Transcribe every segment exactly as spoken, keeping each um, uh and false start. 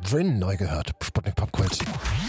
Drin, neu gehört. Sputnik Popkult.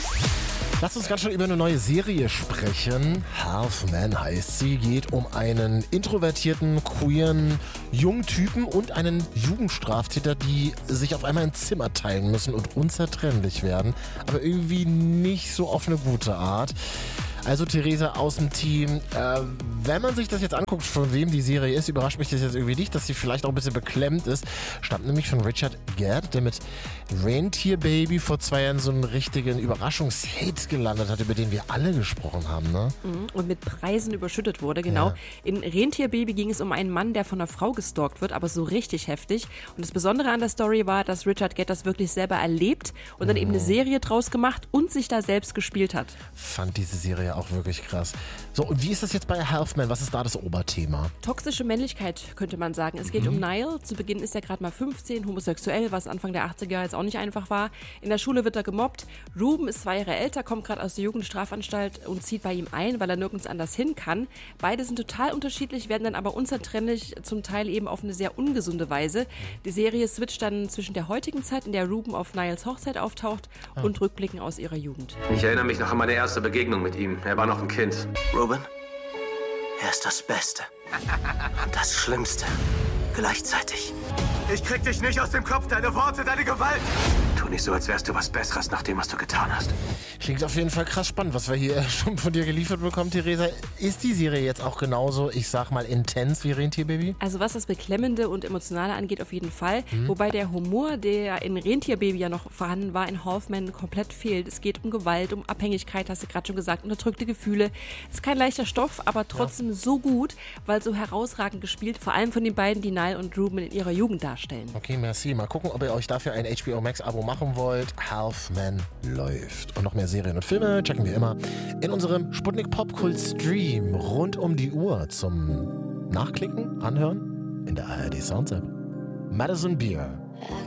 Lass uns ganz schön über eine neue Serie sprechen. Half-Man heißt sie. Geht um einen introvertierten, queeren, jungen Typen und einen Jugendstraftäter, die sich auf einmal ein Zimmer teilen müssen und unzertrennlich werden. Aber irgendwie nicht so auf eine gute Art. Also Theresa aus dem Team, äh, wenn man sich das jetzt anguckt, von wem die Serie ist, überrascht mich das jetzt irgendwie nicht, dass sie vielleicht auch ein bisschen beklemmt ist. Stammt nämlich von Richard Gere, der mit Rentier Baby vor zwei Jahren so einen richtigen Überraschungshit gelandet hat, über den wir alle gesprochen haben, ne? Und mit Preisen überschüttet wurde, genau. Ja. In Rentier Baby ging es um einen Mann, der von einer Frau gestalkt wird, aber so richtig heftig. Und das Besondere an der Story war, dass Richard Gere das wirklich selber erlebt und dann mhm. eben eine Serie draus gemacht und sich da selbst gespielt hat. Fand diese Serie auch wirklich krass. So, und wie ist das jetzt bei Half-Man? Was ist da das Oberthema? Toxische Männlichkeit, könnte man sagen. Es geht mhm. um Niall. Zu Beginn ist er gerade mal fünfzehn, homosexuell, was Anfang der achtziger jetzt auch nicht einfach war. In der Schule wird er gemobbt. Ruben ist zwei Jahre älter, kommt gerade aus der Jugendstrafanstalt und zieht bei ihm ein, weil er nirgends anders hin kann. Beide sind total unterschiedlich, werden dann aber unzertrennlich, zum Teil eben auf eine sehr ungesunde Weise. Die Serie switcht dann zwischen der heutigen Zeit, in der Ruben auf Nialls Hochzeit auftaucht, oh. und Rückblicken aus ihrer Jugend. Ich erinnere mich noch an meine erste Begegnung mit ihm. Er war noch ein Kind. Ruben, er ist das Beste und das Schlimmste gleichzeitig. Ich krieg dich nicht aus dem Kopf, deine Worte, deine Gewalt. Tu nicht so, als wärst du was Besseres nach dem, was du getan hast. Klingt auf jeden Fall krass spannend, was wir hier schon von dir geliefert bekommen, Theresa. Ist die Serie jetzt auch genauso, ich sag mal, intens wie Rentierbaby? Also was das Beklemmende und Emotionale angeht, auf jeden Fall. Mhm. Wobei der Humor, der in Rentierbaby ja noch vorhanden war, in Half-Man komplett fehlt. Es geht um Gewalt, um Abhängigkeit, hast du gerade schon gesagt, unterdrückte Gefühle. Es ist kein leichter Stoff, aber trotzdem ja. so gut, weil so herausragend gespielt, vor allem von den beiden, die Niall und Ruben in ihrer Jugend darstellen. Okay, merci. Mal gucken, ob ihr euch dafür ein H B O Max Abo machen wollt. Half-Man läuft. Und noch mehr Serien und Filme checken wir immer in unserem Sputnik Popkult Stream rund um die Uhr zum Nachklicken, Anhören in der A R D Sounds App. Madison Beer.